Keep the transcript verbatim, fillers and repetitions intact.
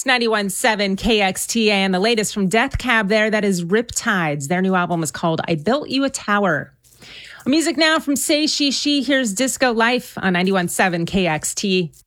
It's ninety-one point seven K X T A, and the latest from Death Cab there, that is Riptides. Their new album is called I Built You a Tower. Music now from Say She She. Here's Disco Life on ninety-one point seven K X T.